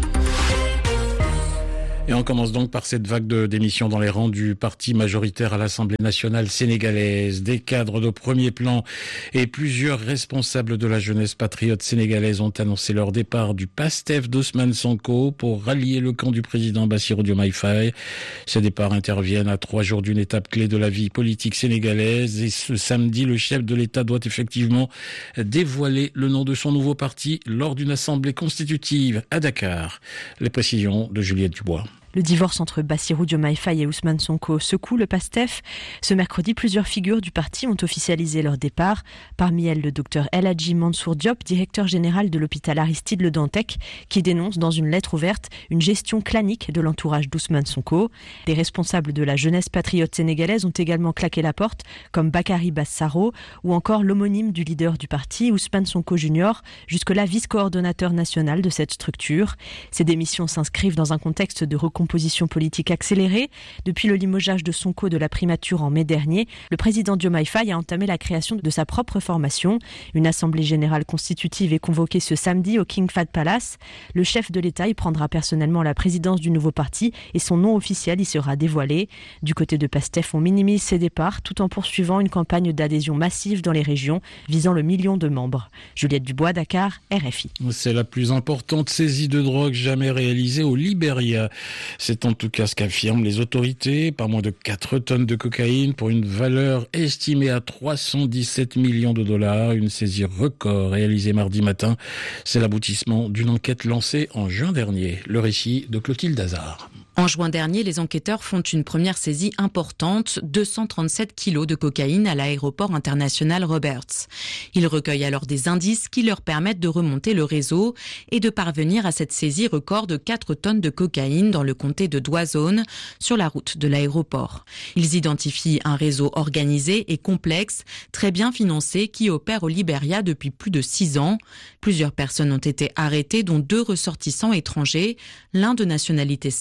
Et on commence donc par cette vague de démissions dans les rangs du parti majoritaire à l'Assemblée nationale sénégalaise. Des cadres de premier plan et plusieurs responsables de la jeunesse patriote sénégalaise ont annoncé leur départ du PASTEF d'Ousmane Sonko pour rallier le camp du président Bassirou Diomaye Faye. Ces départs interviennent à trois jours d'une étape clé de la vie politique sénégalaise et ce samedi, le chef de l'État doit effectivement dévoiler le nom de son nouveau parti lors d'une assemblée constitutive à Dakar. Les précisions de Juliette Dubois. Le divorce entre Bassirou Diomaye Faye et Ousmane Sonko secoue le PASTEF. Ce mercredi, plusieurs figures du parti ont officialisé leur départ. Parmi elles, le docteur El Hadji Mansour Diop, directeur général de l'hôpital Aristide Le Dantec, qui dénonce dans une lettre ouverte une gestion clanique de l'entourage d'Ousmane Sonko. Des responsables de la jeunesse patriote sénégalaise ont également claqué la porte, comme Bakary Bassaro, ou encore l'homonyme du leader du parti, Ousmane Sonko Junior, jusque-là vice-coordonnateur national de cette structure. Ces démissions s'inscrivent dans un contexte de recomposition politique accélérée. Depuis le limogeage de Sonko de la primature en mai dernier, le président Diomaye Faye a entamé la création de sa propre formation. Une assemblée générale constitutive est convoquée ce samedi au King Fahd Palace. Le chef de l'État y prendra personnellement la présidence du nouveau parti et son nom officiel y sera dévoilé. Du côté de PASTEF, on minimise ses départs tout en poursuivant une campagne d'adhésion massive dans les régions visant le million de membres. Juliette Dubois, Dakar, R F I. C'est la plus importante saisie de drogue jamais réalisée au Libéria. C'est en tout cas ce qu'affirment les autorités. Pas moins de quatre tonnes de cocaïne pour une valeur estimée à trois cent dix-sept millions de dollars. Une saisie record réalisée mardi matin. C'est l'aboutissement d'une enquête lancée en juin dernier. Le récit de Clotilde Hazard. En juin dernier, les enquêteurs font une première saisie importante, deux cent trente-sept kilos de cocaïne à l'aéroport international Roberts. Ils recueillent alors des indices qui leur permettent de remonter le réseau et de parvenir à cette saisie record de quatre tonnes de cocaïne dans le comté de Douazone, sur la route de l'aéroport. Ils identifient un réseau organisé et complexe, très bien financé, qui opère au Libéria depuis plus de six ans. Plusieurs personnes ont été arrêtées, dont deux ressortissants étrangers, l'un de nationalité serbe,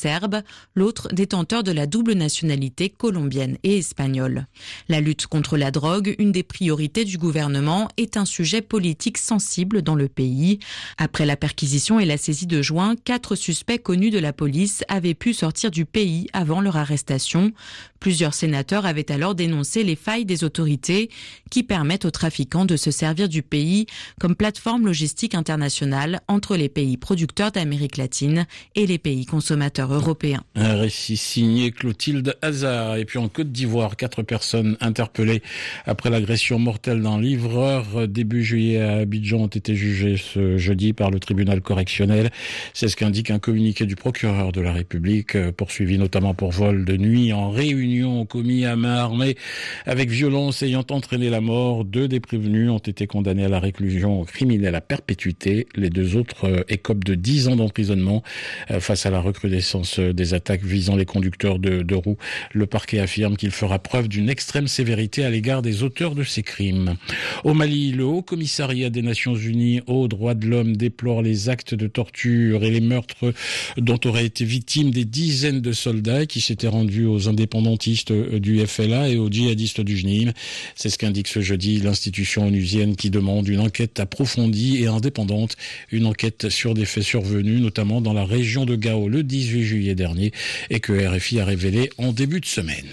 l'autre détenteur de la double nationalité colombienne et espagnole. La lutte contre la drogue, une des priorités du gouvernement, est un sujet politique sensible dans le pays. Après la perquisition et la saisie de juin, quatre suspects connus de la police avaient pu sortir du pays avant leur arrestation. Plusieurs sénateurs avaient alors dénoncé les failles des autorités qui permettent aux trafiquants de se servir du pays comme plateforme logistique internationale entre les pays producteurs d'Amérique latine et les pays consommateurs européens. Un récit signé Clotilde Hazard. Et puis en Côte d'Ivoire, quatre personnes interpellées après l'agression mortelle d'un livreur début juillet à Abidjan ont été jugées ce jeudi par le tribunal correctionnel. C'est ce qu'indique un communiqué du procureur de la République, poursuivi notamment pour vol de nuit en réunion commis à main armée avec violence ayant entraîné la mort. Deux des prévenus ont été condamnés à la réclusion criminelle à perpétuité. Les deux autres écopent de dix ans d'emprisonnement. Face à la recrudescence des attaques visant les conducteurs de, de roues, le parquet affirme qu'il fera preuve d'une extrême sévérité à l'égard des auteurs de ces crimes. Au Mali, le Haut Commissariat des Nations Unies aux droits de l'homme déplore les actes de torture et les meurtres dont auraient été victimes des dizaines de soldats qui s'étaient rendus aux indépendantistes du F L A et aux djihadistes du J N I M. C'est ce qu'indique ce jeudi l'institution onusienne qui demande une enquête approfondie et indépendante, une enquête sur des faits survenus, notamment dans la région de Gao le dix-huit juillet dernier et que R F I a révélé en début de semaine.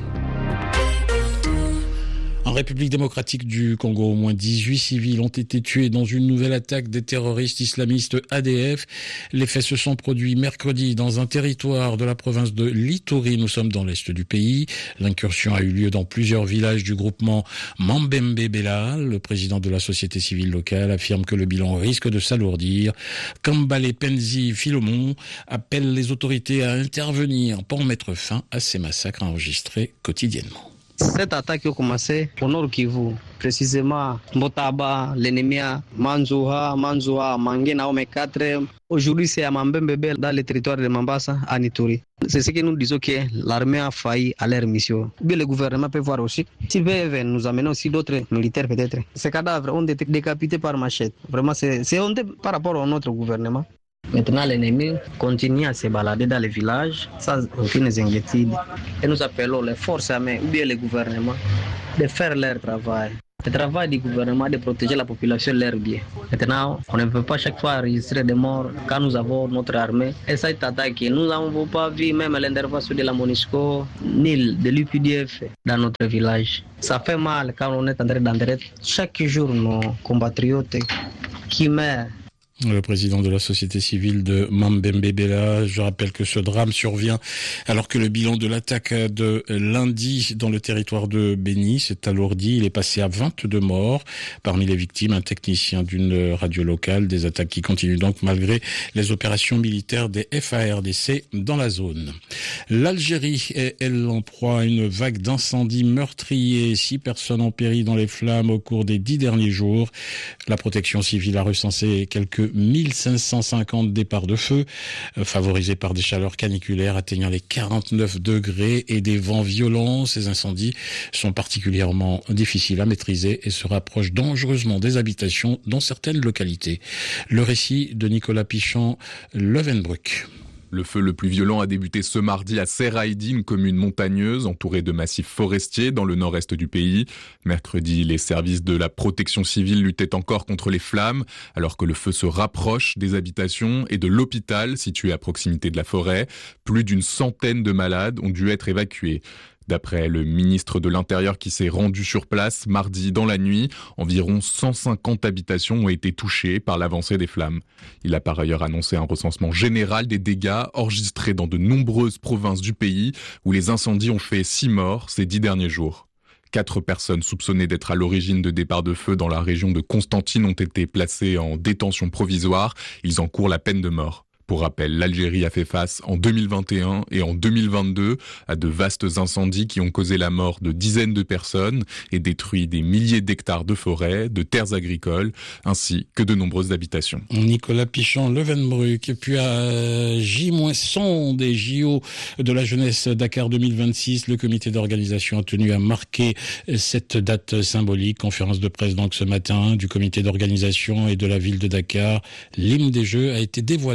En République démocratique du Congo, au moins dix-huit civils ont été tués dans une nouvelle attaque des terroristes islamistes A D F. Les faits se sont produits mercredi dans un territoire de la province de l'Ituri. Nous sommes dans l'est du pays. L'incursion a eu lieu dans plusieurs villages du groupement Mambembe Bela. Le président de la société civile locale affirme que le bilan risque de s'alourdir. Kambale Penzi Philomon appelle les autorités à intervenir pour mettre fin à ces massacres enregistrés quotidiennement. Cette attaque a commencé au nord Kivu, précisément Mbotaba, l'ennemi, Manzouha, Manzouha, Mangena, Ome quatre. Aujourd'hui, c'est à Mambembe, dans le territoire de Mambasa, à Ituri. C'est ce que nous disons que l'armée a failli à leur mission. Bien, le gouvernement peut voir aussi. S'ils veulent nous amener aussi d'autres militaires, peut-être. Ces cadavres ont été décapités par machette. Vraiment, c'est, c'est honte par rapport à notre gouvernement. Maintenant, l'ennemi continue à se balader dans les villages sans aucune inquiétude. Et nous appelons les forces armées ou bien le gouvernement de faire leur travail. Le travail du gouvernement est de protéger la population de leurs biens. Maintenant, on ne peut pas chaque fois enregistrer des morts quand nous avons notre armée. Et ça est attaqué. Nous n'avons pas vu même l'intervention de la MONUSCO ni de l'U P D F dans notre village. Ça fait mal quand on est en train d'enterrer chaque jour nos compatriotes qui meurent. Le président de la société civile de Mambembe Bela, je rappelle que ce drame survient alors que le bilan de l'attaque de lundi dans le territoire de Beni s'est alourdi. Il est passé à vingt-deux morts. Parmi les victimes, un technicien d'une radio locale. Des attaques qui continuent donc malgré les opérations militaires des F A R D C dans la zone. L'Algérie est, elle, en proie à une vague d'incendies meurtriers. Six personnes ont péri dans les flammes au cours des dix derniers jours. La protection civile a recensé quelques mille cinq cent cinquante départs de feu, favorisés par des chaleurs caniculaires atteignant les quarante-neuf degrés et des vents violents. Ces incendies sont particulièrement difficiles à maîtriser et se rapprochent dangereusement des habitations dans certaines localités. Le récit de Nicolas Pichon, Levenbruck. Le feu le plus violent a débuté ce mardi à Seraïdi, une commune montagneuse entourée de massifs forestiers dans le nord-est du pays. Mercredi, les services de la protection civile luttaient encore contre les flammes, alors que le feu se rapproche des habitations et de l'hôpital situé à proximité de la forêt. Plus d'une centaine de malades ont dû être évacués. D'après le ministre de l'Intérieur qui s'est rendu sur place mardi dans la nuit, environ cent cinquante habitations ont été touchées par l'avancée des flammes. Il a par ailleurs annoncé un recensement général des dégâts enregistrés dans de nombreuses provinces du pays où les incendies ont fait six morts ces dix derniers jours. Quatre personnes soupçonnées d'être à l'origine de départs de feu dans la région de Constantine ont été placées en détention provisoire. Ils encourent la peine de mort. Pour rappel, l'Algérie a fait face en deux mille vingt et un et en deux mille vingt-deux à de vastes incendies qui ont causé la mort de dizaines de personnes et détruit des milliers d'hectares de forêts, de terres agricoles, ainsi que de nombreuses habitations. Nicolas Pichon, Levenbruck. Et puis à J cent des J O de la jeunesse Dakar deux mille vingt-six, le comité d'organisation a tenu à marquer cette date symbolique. Conférence de presse donc ce matin du comité d'organisation et de la ville de Dakar. L'hymne des Jeux a été dévoilé à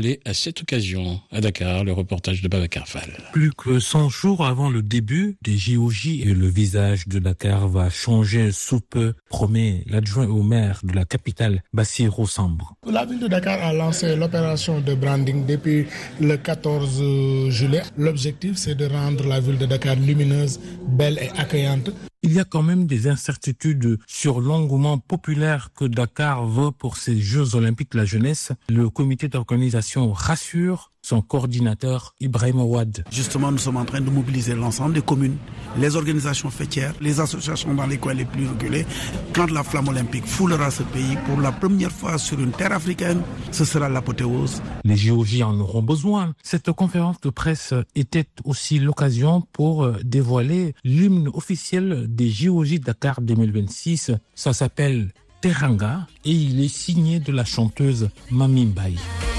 cette occasion, à Dakar, le reportage de Babacar Fall. Plus que cent jours avant le début des J O J, et le visage de Dakar va changer sous peu, promet l'adjoint au maire de la capitale, Bassirou Sambre. La ville de Dakar a lancé l'opération de branding depuis le quatorze juillet. L'objectif, c'est de rendre la ville de Dakar lumineuse, belle et accueillante. Il y a quand même des incertitudes sur l'engouement populaire que Dakar veut pour ces Jeux Olympiques de la jeunesse. Le comité d'organisation rassure son coordinateur Ibrahim Ouad. Justement, nous sommes en train de mobiliser l'ensemble des communes, les organisations fêtières, les associations dans les coins les plus reculés. Quand la flamme olympique foulera ce pays pour la première fois sur une terre africaine, ce sera l'apothéose. Les J O J en auront besoin. Cette conférence de presse était aussi l'occasion pour dévoiler l'hymne officiel des J O J Dakar deux mille vingt-six. Ça s'appelle Teranga et il est signé de la chanteuse Mami Mbaye.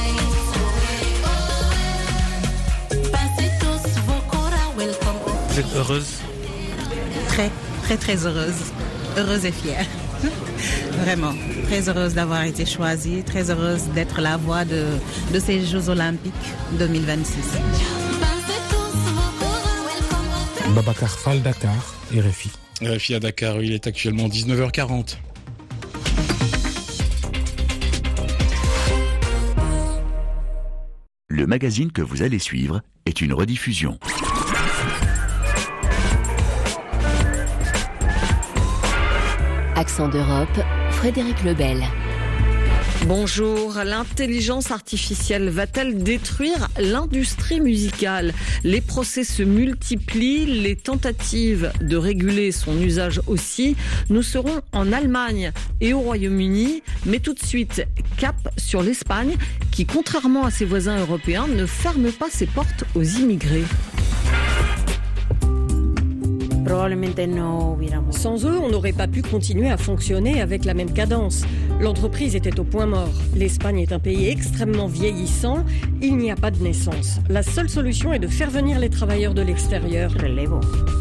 Vous êtes heureuse? Très, très, très heureuse. Heureuse et fière. Vraiment, très heureuse d'avoir été choisie, très heureuse d'être la voix de, de ces Jeux Olympiques deux mille vingt-six. Babacar Fall, Dakar, R F I. R F I à Dakar, il est actuellement dix-neuf heures quarante. Le magazine que vous allez suivre est une rediffusion. Accent d'Europe, Frédéric Lebel. Bonjour, l'intelligence artificielle va-t-elle détruire l'industrie musicale? Les procès se multiplient, les tentatives de réguler son usage aussi. Nous serons en Allemagne et au Royaume-Uni, mais tout de suite, cap sur l'Espagne qui, contrairement à ses voisins européens, ne ferme pas ses portes aux immigrés. Sans eux, on n'aurait pas pu continuer à fonctionner avec la même cadence. L'entreprise était au point mort. L'Espagne est un pays extrêmement vieillissant. Il n'y a pas de naissance. La seule solution est de faire venir les travailleurs de l'extérieur. Relevo.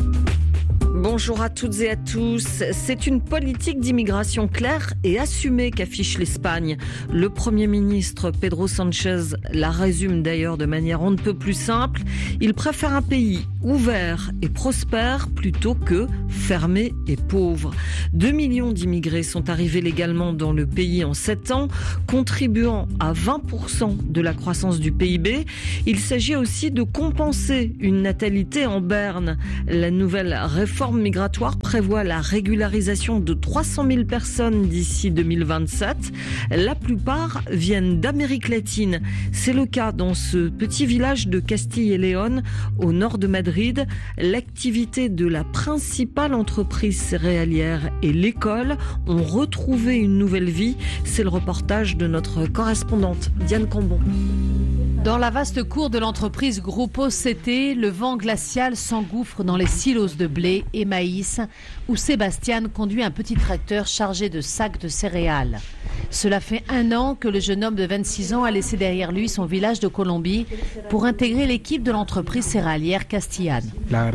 Bonjour à toutes et à tous. C'est une politique d'immigration claire et assumée qu'affiche l'Espagne. Le Premier ministre Pedro Sánchez la résume d'ailleurs de manière on ne peut plus simple. Il préfère un pays ouvert et prospère plutôt que fermé et pauvre. Deux millions d'immigrés sont arrivés légalement dans le pays en sept ans, contribuant à vingt pour cent de la croissance du P I B. Il s'agit aussi de compenser une natalité en berne. La nouvelle réforme migratoire prévoit la régularisation de trois cent mille personnes d'ici deux mille vingt-sept. La plupart viennent d'Amérique latine. C'est le cas dans ce petit village de Castille et Léon, au nord de Madrid. L'activité de la principale entreprise céréalière et l'école ont retrouvé une nouvelle vie. C'est le reportage de notre correspondante Diane Cambon. Dans la vaste cour de l'entreprise Grupo C T, le vent glacial s'engouffre dans les silos de blé et maïs où Sébastien conduit un petit tracteur chargé de sacs de céréales. Cela fait un an que le jeune homme de vingt-six ans a laissé derrière lui son village de Colombie pour intégrer l'équipe de l'entreprise céréalière castillane.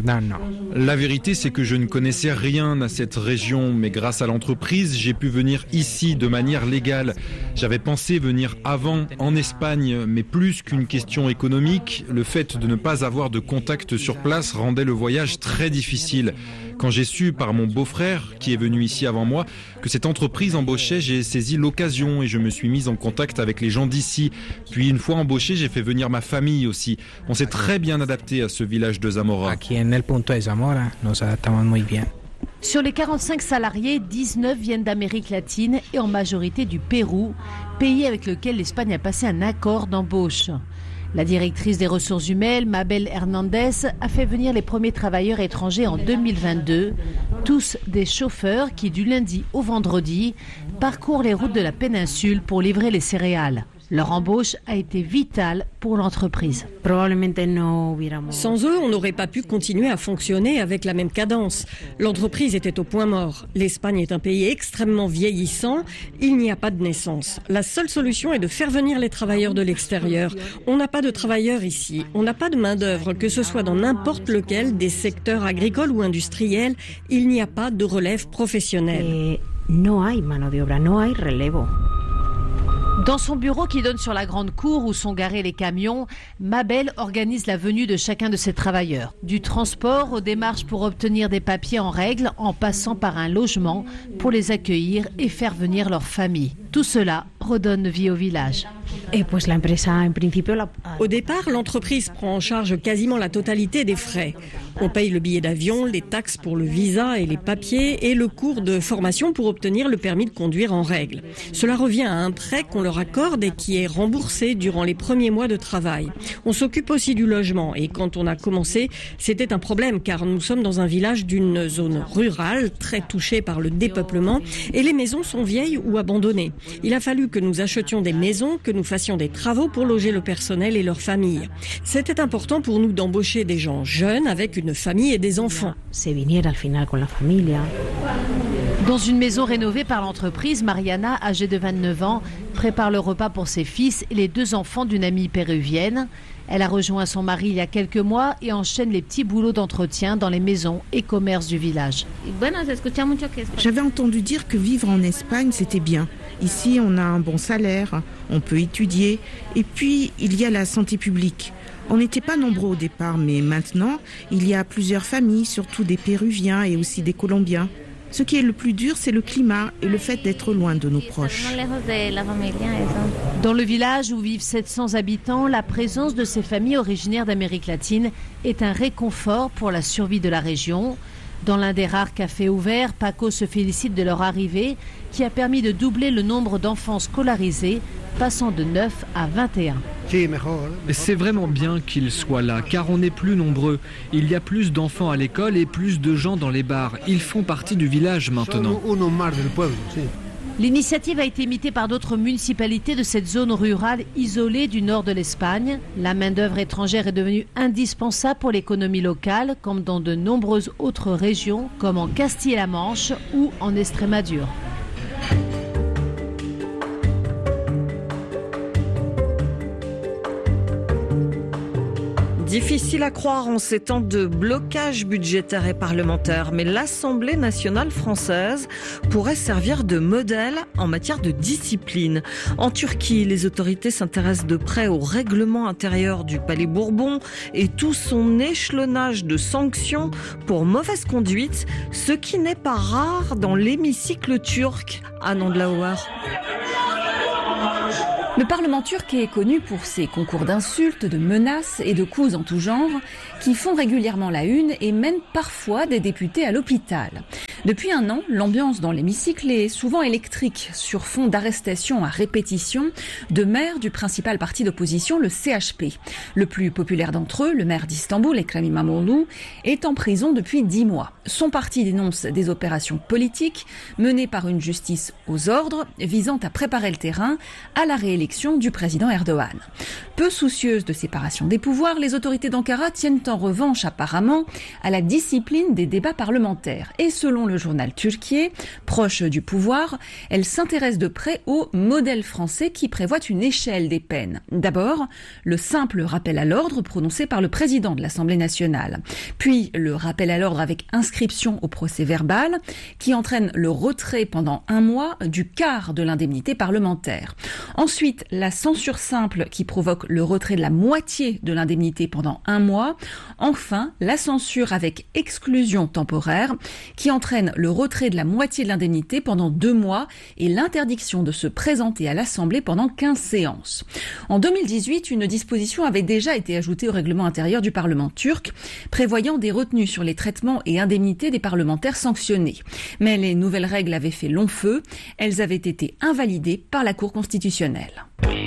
La vérité, c'est que je ne connaissais rien à cette région, mais grâce à l'entreprise, j'ai pu venir ici de manière légale. J'avais pensé venir avant en Espagne, mais plus qu'une question économique, le fait de ne pas avoir de contact sur place rendait le voyage très difficile. Quand j'ai su par mon beau-frère, qui est venu ici avant moi, que cette entreprise embauchait, j'ai saisi l'occasion et je me suis mise en contact avec les gens d'ici. Puis une fois embauché, j'ai fait venir ma famille aussi. On s'est très bien adapté à ce village de Zamora. Sur les quarante-cinq salariés, dix-neuf viennent d'Amérique latine et en majorité du Pérou, pays avec lequel l'Espagne a passé un accord d'embauche. La directrice des ressources humaines, Mabel Hernandez, a fait venir les premiers travailleurs étrangers en deux mille vingt-deux, tous des chauffeurs qui, du lundi au vendredi, parcourent les routes de la péninsule pour livrer les céréales. Leur embauche a été vitale pour l'entreprise. Sans eux, on n'aurait pas pu continuer à fonctionner avec la même cadence. L'entreprise était au point mort. L'Espagne est un pays extrêmement vieillissant. Il n'y a pas de naissance. La seule solution est de faire venir les travailleurs de l'extérieur. On n'a pas de travailleurs ici. On n'a pas de main-d'œuvre, que ce soit dans n'importe lequel des secteurs agricoles ou industriels. Il n'y a pas de relève professionnelle. No hay mano de obra, no hay relevo. Dans son bureau qui donne sur la grande cour où sont garés les camions, Mabel organise la venue de chacun de ses travailleurs. Du transport aux démarches pour obtenir des papiers en règle, en passant par un logement pour les accueillir et faire venir leur famille. Tout cela redonne vie au village. Au départ, l'entreprise prend en charge quasiment la totalité des frais. On paye le billet d'avion, les taxes pour le visa et les papiers et le cours de formation pour obtenir le permis de conduire en règle. Cela revient à un prêt qu'on leur accorde et qui est remboursé durant les premiers mois de travail. On s'occupe aussi du logement et quand on a commencé, c'était un problème car nous sommes dans un village d'une zone rurale très touchée par le dépeuplement et les maisons sont vieilles ou abandonnées. Il a fallu que nous achetions des maisons, que nous fassions des travaux pour loger le personnel et leurs familles. C'était important pour nous d'embaucher des gens jeunes avec une famille et des enfants. Dans une maison rénovée par l'entreprise, Mariana, âgée de vingt-neuf ans, prépare le repas pour ses fils et les deux enfants d'une amie péruvienne. Elle a rejoint son mari il y a quelques mois et enchaîne les petits boulots d'entretien dans les maisons et commerces du village. J'avais entendu dire que vivre en Espagne, c'était bien. Ici, on a un bon salaire, on peut étudier et puis il y a la santé publique. On n'était pas nombreux au départ, mais maintenant, il y a plusieurs familles, surtout des Péruviens et aussi des Colombiens. Ce qui est le plus dur, c'est le climat et le fait d'être loin de nos proches. Dans le village où vivent sept cents habitants, la présence de ces familles originaires d'Amérique latine est un réconfort pour la survie de la région. Dans l'un des rares cafés ouverts, Paco se félicite de leur arrivée qui a permis de doubler le nombre d'enfants scolarisés, passant de neuf à vingt et un. C'est vraiment bien qu'ils soient là, car on est plus nombreux. Il y a plus d'enfants à l'école et plus de gens dans les bars. Ils font partie du village maintenant. L'initiative a été imitée par d'autres municipalités de cette zone rurale isolée du nord de l'Espagne. La main-d'œuvre étrangère est devenue indispensable pour l'économie locale, comme dans de nombreuses autres régions, comme en Castille-La Manche ou en Estrémadure. Difficile à croire en ces temps de blocage budgétaire et parlementaire, mais l'Assemblée nationale française pourrait servir de modèle en matière de discipline. En Turquie, les autorités s'intéressent de près au règlement intérieur du Palais Bourbon et tout son échelonnage de sanctions pour mauvaise conduite, ce qui n'est pas rare dans l'hémicycle turc. Anne Andlauer. Le Parlement turc est connu pour ses concours d'insultes, de menaces et de coups en tout genre qui font régulièrement la une et mènent parfois des députés à l'hôpital. Depuis un an, l'ambiance dans l'hémicycle est souvent électrique sur fond d'arrestations à répétition de maires du principal parti d'opposition, le C H P. Le plus populaire d'entre eux, le maire d'Istanbul, Ekrem İmamoğlu, est en prison depuis dix mois. Son parti dénonce des opérations politiques menées par une justice aux ordres visant à préparer le terrain à la réélection du président Erdogan. Peu soucieuses de séparation des pouvoirs, les autorités d'Ankara tiennent en revanche apparemment à la discipline des débats parlementaires. Et selon le journal Türkiye, proche du pouvoir, elle s'intéresse de près au modèle français qui prévoit une échelle des peines. D'abord, le simple rappel à l'ordre prononcé par le président de l'Assemblée nationale. Puis le rappel à l'ordre avec inscription au procès verbal qui entraîne le retrait pendant un mois du quart de l'indemnité parlementaire. Ensuite, la censure simple qui provoque le retrait de la moitié de l'indemnité pendant un mois. Enfin, la censure avec exclusion temporaire qui entraîne le retrait de la moitié de l'indemnité pendant deux mois et l'interdiction de se présenter à l'Assemblée pendant quinze séances. En deux mille dix-huit, une disposition avait déjà été ajoutée au règlement intérieur du Parlement turc, prévoyant des retenues sur les traitements et indemnités des parlementaires sanctionnés. Mais les nouvelles règles avaient fait long feu. Elles avaient été invalidées par la Cour constitutionnelle.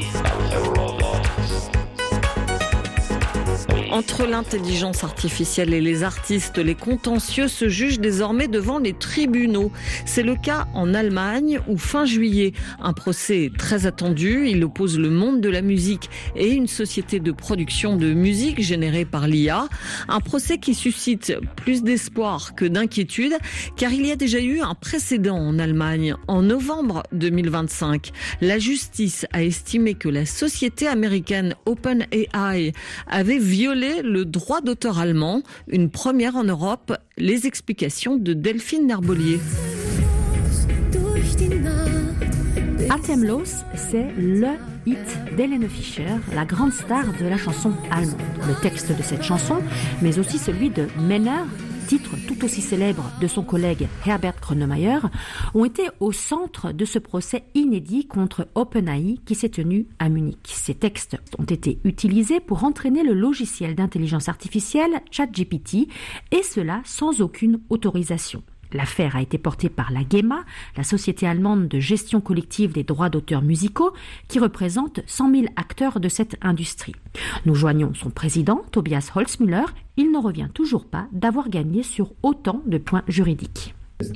Entre l'intelligence artificielle et les artistes, les contentieux se jugent désormais devant les tribunaux. C'est le cas en Allemagne où fin juillet, un procès très attendu, il oppose le monde de la musique et une société de production de musique générée par l'I A. Un procès qui suscite plus d'espoir que d'inquiétude car il y a déjà eu un précédent en Allemagne en novembre deux mille vingt-cinq. La justice a estimé que la société américaine OpenAI avait violé le droit d'auteur allemand, une première en Europe. Les explications de Delphine Narbolier. Atemlos, c'est le hit d'Helene Fischer, la grande star de la chanson allemande. Le texte de cette chanson, mais aussi celui de Männer, titre tout aussi célèbre de son collègue Herbert Grönemeyer, ont été au centre de ce procès inédit contre OpenAI qui s'est tenu à Munich. Ces textes ont été utilisés pour entraîner le logiciel d'intelligence artificielle ChatGPT, et cela sans aucune autorisation. L'affaire a été portée par la GEMA, la société allemande de gestion collective des droits d'auteurs musicaux, qui représente cent mille acteurs de cette industrie. Nous joignons son président, Tobias Holzmüller. Il ne revient toujours pas d'avoir gagné sur autant de points juridiques.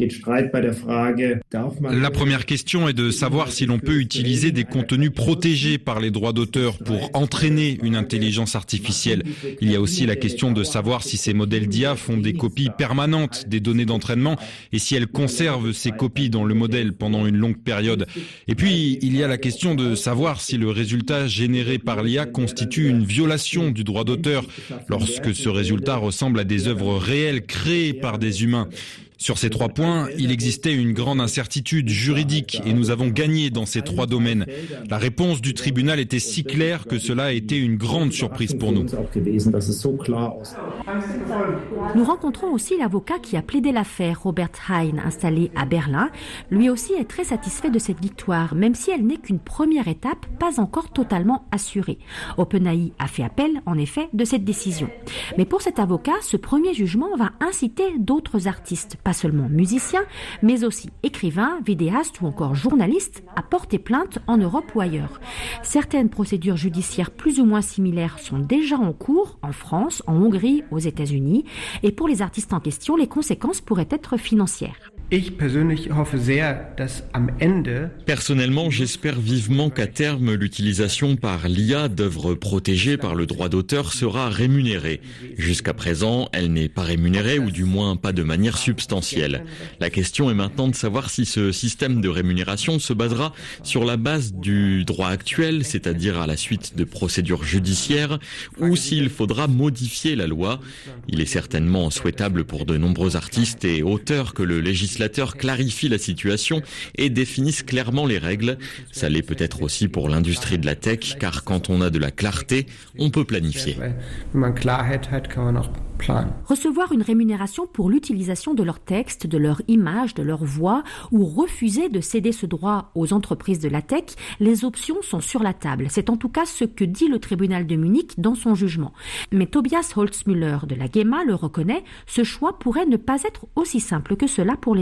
La première question est de savoir si l'on peut utiliser des contenus protégés par les droits d'auteur pour entraîner une intelligence artificielle. Il y a aussi la question de savoir si ces modèles d'I A font des copies permanentes des données d'entraînement et si elles conservent ces copies dans le modèle pendant une longue période. Et puis, il y a la question de savoir si le résultat généré par l'I A constitue une violation du droit d'auteur lorsque ce résultat ressemble à des œuvres réelles créées par des humains. Sur ces trois points, il existait une grande incertitude juridique et nous avons gagné dans ces trois domaines. La réponse du tribunal était si claire que cela a été une grande surprise pour nous. Nous rencontrons aussi l'avocat qui a plaidé l'affaire, Robert Hein, installé à Berlin. Lui aussi est très satisfait de cette victoire, même si elle n'est qu'une première étape, pas encore totalement assurée. OpenAI a fait appel, en effet, de cette décision. Mais pour cet avocat, ce premier jugement va inciter d'autres artistes, pas seulement musiciens, mais aussi écrivains, vidéastes ou encore journalistes, à porter plainte en Europe ou ailleurs. Certaines procédures judiciaires plus ou moins similaires sont déjà en cours, en France, en Hongrie, aux États-Unis, et pour les artistes en question, les conséquences pourraient être financières. Personnellement, j'espère vivement qu'à terme, l'utilisation par l'I A d'œuvres protégées par le droit d'auteur sera rémunérée. Jusqu'à présent, elle n'est pas rémunérée, ou du moins pas de manière substantielle. La question est maintenant de savoir si ce système de rémunération se basera sur la base du droit actuel, c'est-à-dire à la suite de procédures judiciaires, ou s'il faudra modifier la loi. Il est certainement souhaitable pour de nombreux artistes et auteurs que le législateur clarifie la situation et définisse clairement les règles. Ça l'est peut-être aussi pour l'industrie de la tech, car quand on a de la clarté, on peut planifier. Recevoir une rémunération pour l'utilisation de leurs textes, de leurs images, de leur voix, ou refuser de céder ce droit aux entreprises de la tech, les options sont sur la table. C'est en tout cas ce que dit le tribunal de Munich dans son jugement. Mais Tobias Holzmüller de la GEMA le reconnaît, ce choix pourrait ne pas être aussi simple que cela pour les